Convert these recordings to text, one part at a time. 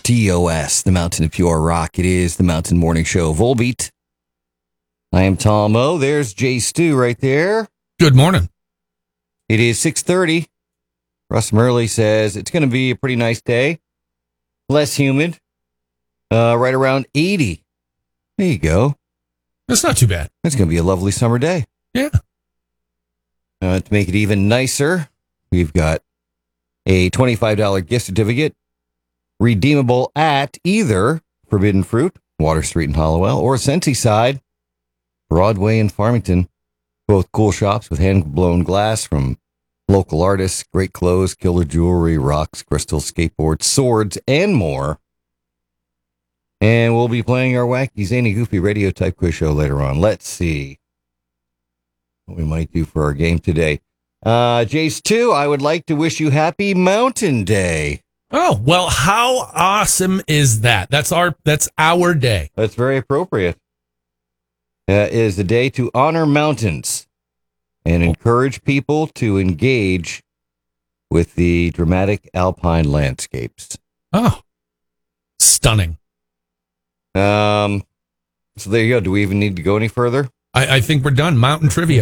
TOS, the Mountain of Pure Rock. It is the Mountain Morning Show. Volbeat. I am Tom O. There's Jay Stu right there. Good morning. It is 6:30. Russ Murley says it's going to be a pretty nice day. Less humid. Right around 80. There you go. That's not too bad. It's going to be a lovely summer day. Yeah. To make it even nicer, we've got a $25 gift certificate redeemable at either Forbidden Fruit, Water Street in Hollowell, or Sensi Side, Broadway in Farmington. Both cool shops with hand-blown glass from local artists, great clothes, killer jewelry, rocks, crystals, skateboards, swords, and more. And we'll be playing our wacky, zany, goofy radio type quiz show later on. Let's see what we might do for our game today. Jace 2, I would like to wish you happy Mountain Day. Oh, well, how awesome is that? That's our day. That's very appropriate. It is the day to honor mountains and encourage people to engage with the dramatic alpine landscapes. Oh, stunning. So there you go. Do we even need to go any further? I think we're done. Mountain trivia.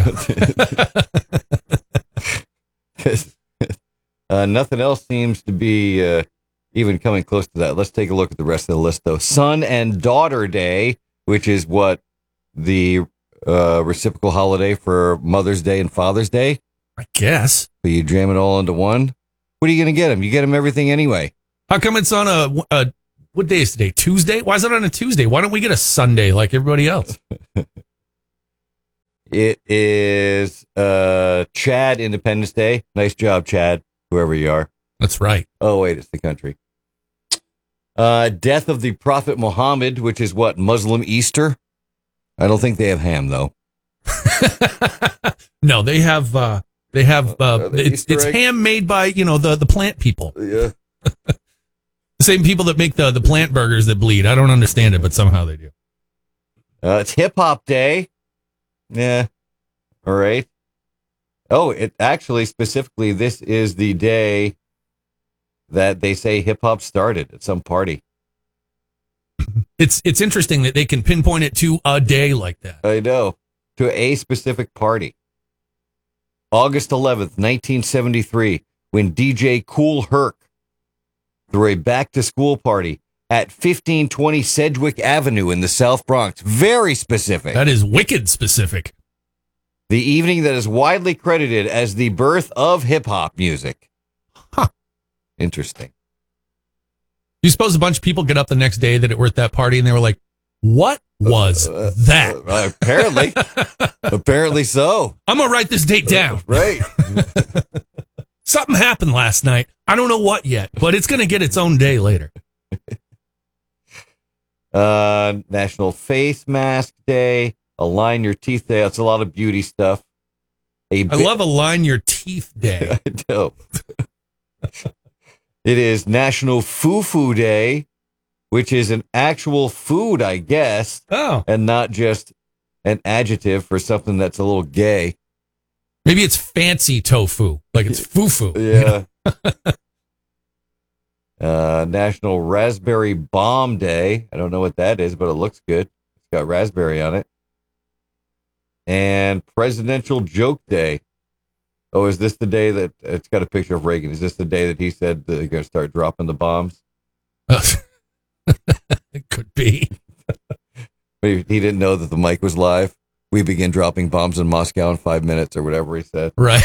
Nothing else seems to be even coming close to that. Let's take a look at the rest of the list, though. Son and Daughter Day, which is what the reciprocal holiday for Mother's Day and Father's Day. I guess. But you jam it all into one. What are you going to get them? You get them everything anyway. How come it's on a what day is today? Tuesday? Why is it on a Tuesday? Why don't we get a Sunday like everybody else? It is Chad Independence Day. Nice job, Chad, whoever you are. That's right. Oh, wait, it's the country. Death of the Prophet Muhammad, which is what, Muslim Easter? I don't think they have ham, though. No, they have it's ham made by, the plant people. Yeah. The same people that make the plant burgers that bleed. I don't understand it, but somehow they do. It's Hip Hop Day. Yeah. All right. Oh, it actually specifically, this is the day that they say hip hop started at some party. It's interesting that they can pinpoint it to a day like that. I know. To a specific party. August 11th, 1973, when DJ Kool Herc threw a back-to-school party at 1520 Sedgwick Avenue in the South Bronx. Very specific. That is wicked specific. The evening that is widely credited as the birth of hip-hop music. Huh. Interesting. You suppose a bunch of people get up the next day that were at that party and they were like, what was that? Apparently. Apparently so. I'm going to write this date down. Right. Something happened last night. I don't know what yet, but it's going to get its own day later. National Face Mask Day, Align Your Teeth Day. That's a lot of beauty stuff. I love Align Your Teeth Day. I know. It is National Foo-Foo Day, which is an actual food, I guess. Oh. And not just an adjective for something that's a little gay. Maybe it's fancy tofu, like it's foo-foo. Yeah. National Raspberry Bomb Day. I don't know what that is, but it looks good. It's got raspberry on it. And Presidential Joke Day. Oh, is this the day that it's got a picture of Reagan? Is this the day that he said that they're going to start dropping the bombs? It could be. He didn't know that the mic was live. We begin dropping bombs in Moscow in 5 minutes or whatever he said. Right.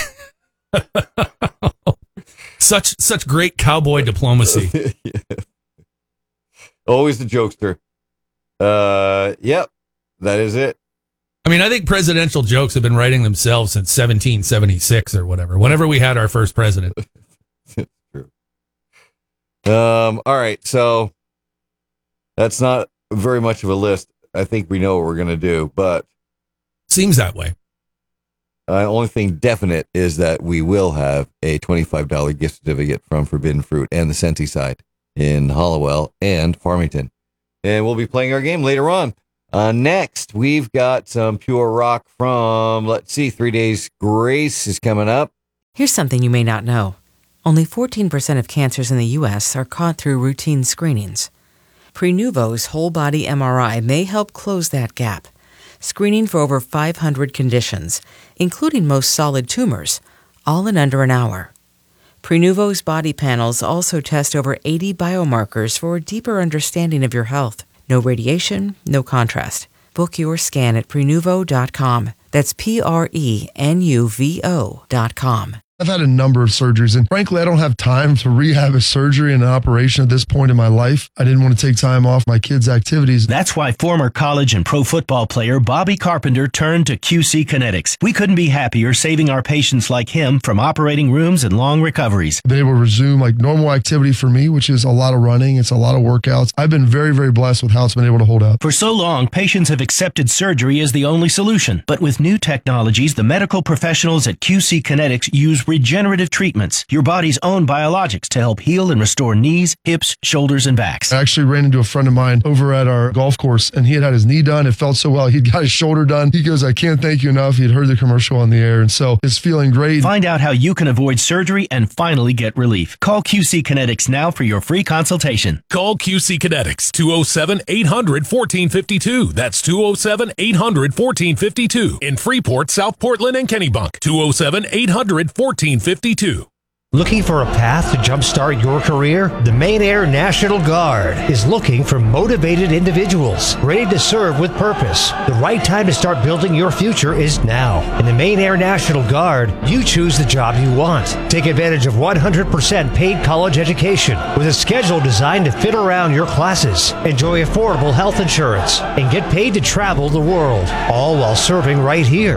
Such great cowboy diplomacy. Yeah. Always the jokester. Yep. That is it. I mean, I think presidential jokes have been writing themselves since 1776 or whatever, whenever we had our first president. True. All right. So that's not very much of a list. I think we know what we're going to do, but seems that way. The only thing definite is that we will have a $25 gift certificate from Forbidden Fruit and the Sensi Side in Hollowell and Farmington. And we'll be playing our game later on. Next, we've got some pure rock from, 3 Days Grace is coming up. Here's something you may not know. Only 14% of cancers in the U.S. are caught through routine screenings. Prenuvo's whole-body MRI may help close that gap, screening for over 500 conditions, including most solid tumors, all in under an hour. Prenuvo's body panels also test over 80 biomarkers for a deeper understanding of your health. No radiation, no contrast. Book your scan at Prenuvo.com. That's Prenuvo.com. I've had a number of surgeries, and frankly, I don't have time to rehab a surgery and an operation at this point in my life. I didn't want to take time off my kids' activities. That's why former college and pro football player Bobby Carpenter turned to QC Kinetics. We couldn't be happier saving our patients like him from operating rooms and long recoveries. I've been able to resume like normal activity for me, which is a lot of running. It's a lot of workouts. I've been very, very blessed with how it's been able to hold up. For so long, patients have accepted surgery as the only solution. But with new technologies, the medical professionals at QC Kinetics use regenerative treatments, your body's own biologics, to help heal and restore knees, hips, shoulders, and backs. I actually ran into a friend of mine over at our golf course, and he had his knee done. It felt so well. He'd got his shoulder done. He goes, I can't thank you enough. He'd heard the commercial on the air, and so it's feeling great. Find out how you can avoid surgery and finally get relief. Call QC Kinetics now for your free consultation. Call QC Kinetics, 207-800-1452. That's 207-800-1452. In Freeport, South Portland, and Kennebunk, 207-800-1452. Looking for a path to jumpstart your career? The Maine Air National Guard is looking for motivated individuals ready to serve with purpose. The right time to start building your future is now. In the Maine Air National Guard, you choose the job you want. Take advantage of 100% paid college education with a schedule designed to fit around your classes. Enjoy affordable health insurance and get paid to travel the world, all while serving right here.